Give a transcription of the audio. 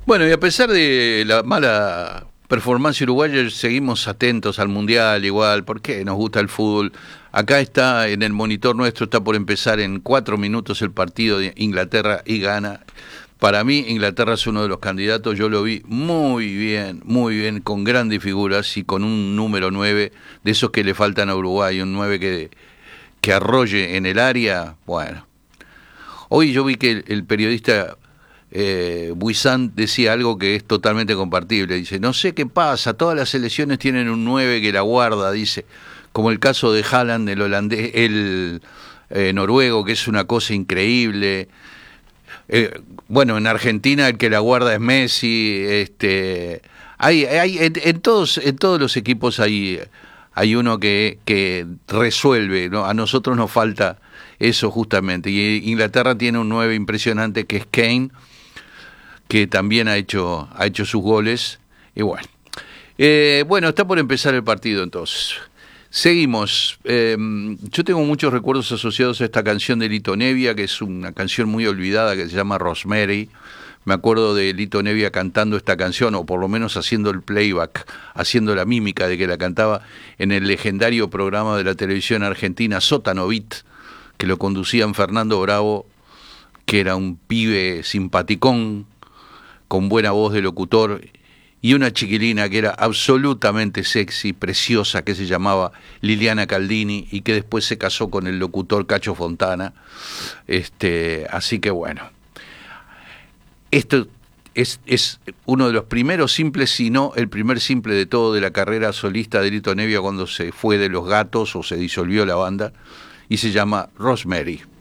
Bueno, y a pesar de la mala performance uruguaya, seguimos atentos al Mundial igual, porque nos gusta el fútbol. Acá está, en el monitor nuestro, está por empezar en 4 minutos el partido de Inglaterra y Ghana. Para mí, Inglaterra es uno de los candidatos, yo lo vi muy bien, con grandes figuras y con un número 9 de esos que le faltan a Uruguay, un 9 que arrolle en el área. Bueno, hoy yo vi que el periodista Buizán decía algo que es totalmente compartible. Dice, no sé qué pasa, todas las selecciones tienen un 9 que la guarda, dice, como el caso de Haaland, el holandés, el noruego, que es una cosa increíble. Bueno, en Argentina el que la guarda es Messi. Hay en todos los equipos hay uno que resuelve, ¿no? A nosotros nos falta eso justamente. Y Inglaterra tiene un 9 impresionante que es Kane, que también ha hecho sus goles. Y bueno, bueno, está por empezar el partido entonces. Seguimos. Yo tengo muchos recuerdos asociados a esta canción de Lito Nebbia, que es una canción muy olvidada que se llama Rosemary. Me acuerdo de Lito Nebbia cantando esta canción, o por lo menos haciendo el playback, haciendo la mímica de que la cantaba en el legendario programa de la televisión argentina Sótano Beat, que lo conducían Fernando Bravo, que era un pibe simpaticón, con buena voz de locutor, y una chiquilina que era absolutamente sexy, preciosa, que se llamaba Liliana Caldini, y que después se casó con el locutor Cacho Fontana. Así que bueno, esto es uno de los primeros simples, si no el primer simple de todo de la carrera solista de Lito Nebbia cuando se fue de Los Gatos o se disolvió la banda, y se llama Rosemary.